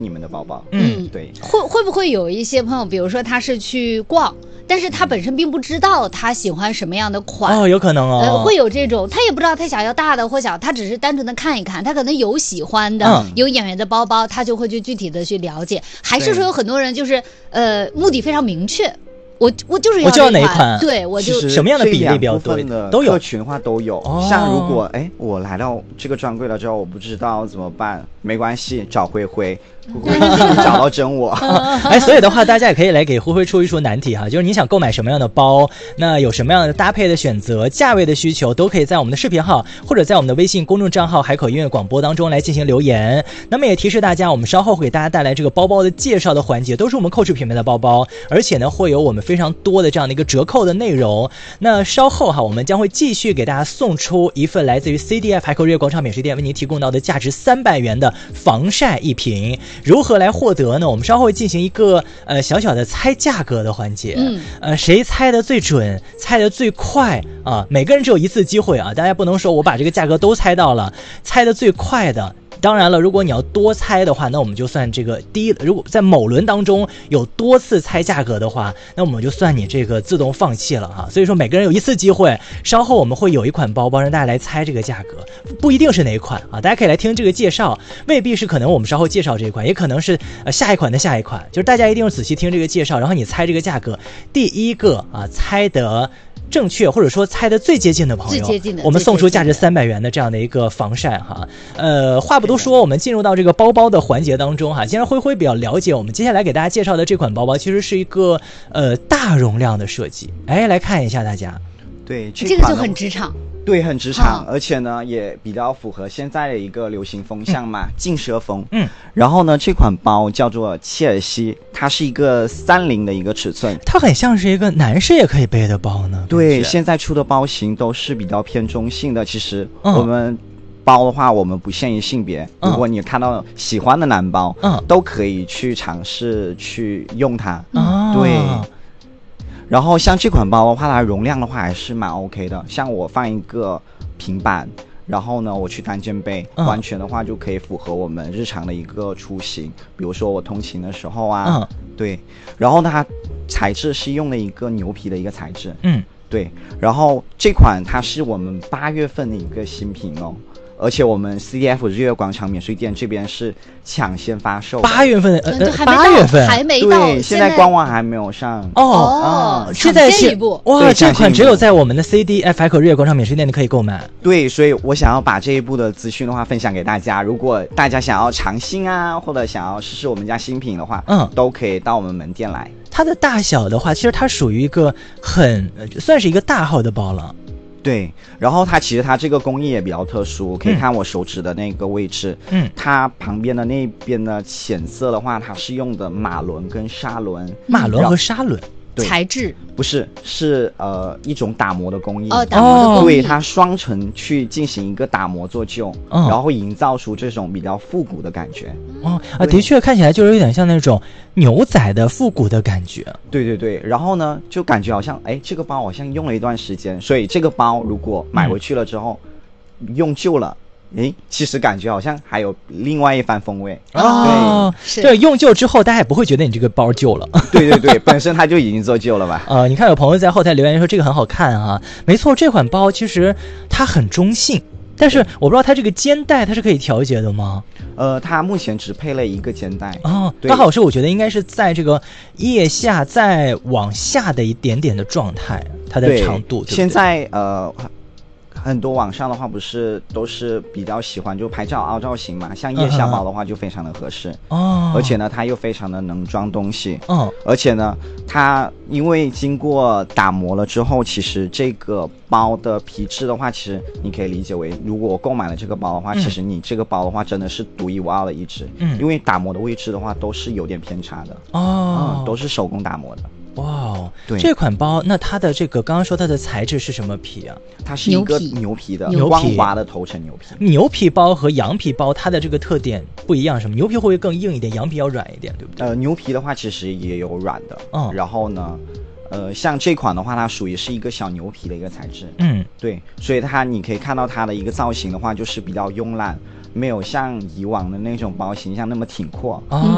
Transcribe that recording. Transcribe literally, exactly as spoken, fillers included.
你们的包包。 嗯， 对。 会会不会有一些朋友，比如说他是去逛，但是他本身并不知道他喜欢什么样的款哦，有可能哦， 呃，会有这种，他也不知道他想要大的或小，他只是单纯的看一看，他可能有喜欢的， 嗯、 有眼缘的包包，他就会去具体的去了解。还是说有很多人就是呃目的非常明确。我我就是要我就要哪一款， 对，我就什么样的比例比较多都有，客群的话都有。 哦、 像如果哎我来到这个专柜了之后，我不知道怎么办，没关系，找灰灰。灰灰找到真我。 哎，所以的话，大家也可以来给灰灰出一出难题哈，就是你想购买什么样的包，那有什么样的搭配的选择，价位的需求，都可以在我们的视频号或者在我们的微信公众账号海口音乐广播当中来进行留言。那么也提示大家，我们稍后会给大家带来这个包包的介绍的环节，都是我们Coach品牌的包包，而且呢会有我们非常多的这样的一个折扣的内容。那稍后哈，我们将会继续给大家送出一份来自于 C D F 海口日月广场免税店为您提供到的价值三百元的防晒一瓶。如何来获得呢？我们稍后会进行一个呃小小的猜价格的环节。 嗯， 呃，谁猜的最准，猜的最快啊？每个人只有一次机会啊，大家不能说我把这个价格都猜到了，猜的最快的。当然了，如果你要多猜的话，那我们就算这个第一，如果在某轮当中有多次猜价格的话，那我们就算你这个自动放弃了哈。所以说每个人有一次机会，稍后我们会有一款包包让大家来猜这个价格，不一定是哪一款啊，大家可以来听这个介绍，未必是可能我们稍后介绍这一款，也可能是呃下一款的下一款，就是大家一定要仔细听这个介绍，然后你猜这个价格，第一个啊猜得正确或者说猜的最接近的朋友， 最接近的， 我们送出价值三百元的这样的一个防晒哈。呃，话不多说，我们进入到这个包包的环节当中哈。既然灰灰比较了解，我们接下来给大家介绍的这款包包其实是一个呃大容量的设计。哎，来看一下大家， 对，这, 这个就很职场。 对，很职场，而且呢也比较符合现在的一个流行风向嘛，劲奢风。 嗯， 然后呢这款包叫做切尔西，它是一个三零的一个尺寸， 它很像是一个男士也可以背的包呢。 对，现在出的包型都是比较偏中性的，其实我们包的话我们不限于性别，嗯、如果你看到喜欢的男包，嗯，都可以去尝试去用它。 嗯、 对。然后像这款包的话，它容量的话还是蛮 OK 的。像我放一个平板，然后呢我去单肩背，嗯、完全的话就可以符合我们日常的一个出行，比如说我通勤的时候啊， 嗯、 对。然后它材质是用的一个牛皮的一个材质， 嗯， 对。然后这款它是我们八月份的一个新品哦。而且我们 C D F 日月广场免税店这边是抢先发售， 八月份，呃， 八月份还没到， 对，现在官网还没有上。 哦哦， 现在是哇，这款只有在我们的 C D F 海口日月广场免税店你可以购买。 对，所以我想要把这一步的资讯的话分享给大家。如果大家想要尝新啊，或者想要试试我们家新品的话， 嗯， 都可以到我们门店来。 它的大小的话，其实它属于一个很算是一个大号的包了。 对，然后它其实它这个工艺也比较特殊，可以看我手指的那个位置， 嗯， 它旁边的那边的浅色的话，它是用的马轮跟砂轮， 马轮和砂轮。 材质不是，是呃一种打磨的工艺哦，打磨的工艺， 对，它双层去进行一个打磨做旧， 哦、 然后营造出这种比较复古的感觉。 哦啊，的确看起来就是有点像那种牛仔的复古的感觉。 对对对，然后呢，就感觉好像哎，这个包好像用了一段时间，所以这个包如果买回去了之后、嗯、用旧了。诶，其实感觉好像还有另外一番风味哦。对，对，用旧之后，大家也不会觉得你这个包旧了。 对对对，本身它就已经做旧了吧。 呃，你看有朋友在后台留言说这个很好看啊，没错，这款包其实它很中性，但是我不知道它这个肩带它是可以调节的吗？ 呃，它目前只配了一个肩带哦，刚好是我觉得应该是在这个腋下再往下的一点点的状态，它的长度。对对对， 现在呃。很多网上的话不是都是比较喜欢就拍照凹造型嘛，像腋下包的话就非常的合适哦， 而且呢它又非常的能装东西哦， 而且呢它因为经过打磨了之后，其实这个包的皮质的话，其实你可以理解为，如果我购买了这个包的话、嗯、其实你这个包的话真的是独一无二的一支， 嗯， 因为打磨的位置的话都是有点偏差的哦、 嗯，都是手工打磨的。 哇哦， 对， 这款包那它的这个刚刚说它的材质是什么皮啊？ 它是一个牛皮的， 牛皮光滑的头层牛皮。 牛皮包和羊皮包它的这个特点不一样，什么？牛皮会不会更硬一点，羊皮要软一点，对不对？ 呃，牛皮的话其实也有软的， 嗯， 然后呢，呃，像这款的话，它属于是一个小牛皮的一个材质， 嗯， 对，所以它你可以看到它的一个造型的话，就是比较慵懒。没有像以往的那种包形象那么挺阔哦